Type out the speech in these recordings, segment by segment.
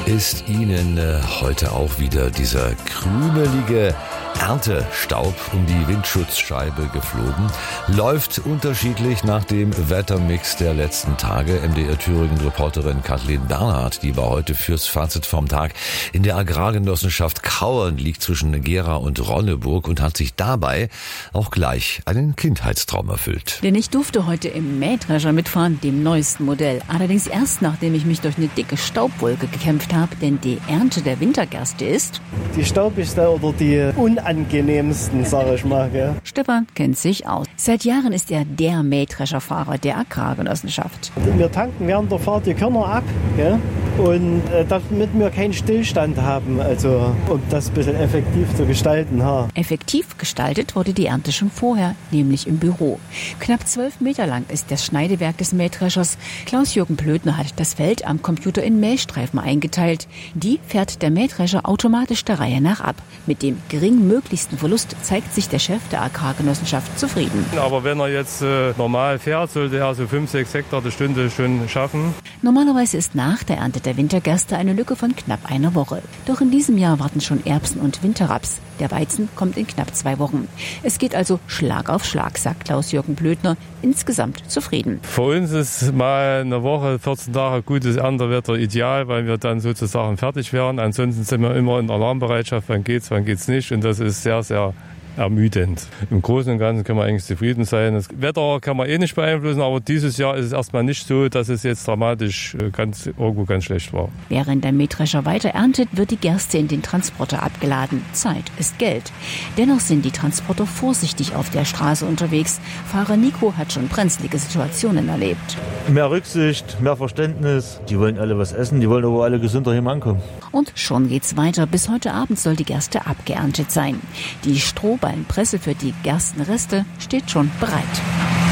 Ist Ihnen heute auch wieder dieser krümelige Erntestaub um die Windschutzscheibe geflogen? Läuft unterschiedlich nach dem Wettermix der letzten Tage. MDR Thüringen-Reporterin Kathleen Bernhard, die war heute fürs Fazit vom Tag in der Agrargenossenschaft Kauern, liegt zwischen Gera und Ronneburg und hat sich dabei auch gleich einen Kindheitstraum erfüllt. Denn ich durfte heute im Mähdrescher mitfahren, dem neuesten Modell. Allerdings erst, nachdem ich mich durch eine dicke Staubwolke gekämpft habe, denn die Ernte der Wintergerste ist die staubigste oder die unangenehmsten, sage ich mal. Gell? Stefan kennt sich aus. Seit Jahren ist er der Mähdrescherfahrer der Agrargenossenschaft. Wir tanken während der Fahrt die Körner ab, gell? Und damit wir keinen Stillstand haben, also um das ein bisschen effektiv zu gestalten. Ha. Effektiv gestaltet wurde die Ernte schon vorher, nämlich im Büro. Knapp 12 Meter lang ist das Schneidewerk des Mähdreschers. Klaus-Jürgen Plötner hat das Feld am Computer in Mähstreifen eingeteilt. Die fährt der Mähdrescher automatisch der Reihe nach ab. Mit dem geringmöglichsten Verlust zeigt sich der Chef der Agrargenossenschaft zufrieden. Aber wenn er jetzt normal fährt, sollte er so 5-6 Hektar die Stunde schon schaffen. Normalerweise ist nach der Ernte der Wintergerste eine Lücke von knapp einer Woche. Doch in diesem Jahr warten schon Erbsen und Winterraps. Der Weizen kommt in knapp 2 Wochen. Es geht also Schlag auf Schlag, sagt Klaus-Jürgen Plötner, insgesamt zufrieden. Für uns ist mal eine Woche, 14 Tage gutes Erntewetter ideal, weil wir dann sozusagen fertig wären. Ansonsten sind wir immer in Alarmbereitschaft, wann geht's nicht. Und das ist sehr, sehr ermüdend. Im Großen und Ganzen können wir eigentlich zufrieden sein. Das Wetter kann man nicht beeinflussen, aber dieses Jahr ist es erstmal nicht so, dass es jetzt dramatisch irgendwo ganz schlecht war. Während der Mähdrescher weiter erntet, wird die Gerste in den Transporter abgeladen. Zeit ist Geld. Dennoch sind die Transporter vorsichtig auf der Straße unterwegs. Fahrer Nico hat schon brenzlige Situationen erlebt. Mehr Rücksicht, mehr Verständnis. Die wollen alle was essen, die wollen aber alle gesund daheim ankommen. Und schon geht's weiter. Bis heute Abend soll die Gerste abgeerntet sein. Die Strohballenpresse für die Gerstenreste steht schon bereit.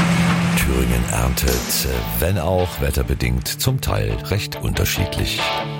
Thüringen erntet, wenn auch wetterbedingt, zum Teil recht unterschiedlich.